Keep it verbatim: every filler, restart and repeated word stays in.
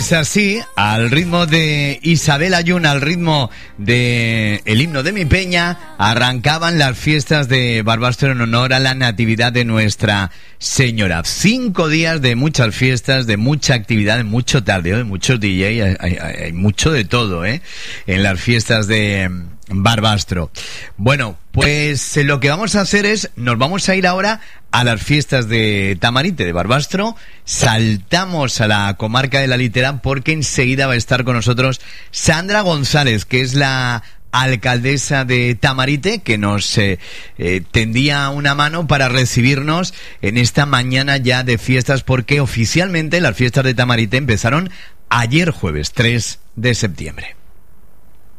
Pues así, al ritmo de Isabel Ayun, al ritmo de el himno de mi peña, arrancaban las fiestas de Barbastro en honor a la natividad de Nuestra Señora. Cinco días de muchas fiestas, de mucha actividad, de mucho tardeo, de muchos D J, hay, hay, hay mucho de todo, ¿eh? En las fiestas de Barbastro. Bueno, pues lo que vamos a hacer es, nos vamos a ir ahora a las fiestas de Tamarite, de Barbastro, saltamos a la comarca de la Litera porque enseguida va a estar con nosotros Sandra González, que es la alcaldesa de Tamarite, que nos eh, eh, tendía una mano para recibirnos en esta mañana ya de fiestas, porque oficialmente las fiestas de Tamarite empezaron ayer jueves tres de septiembre.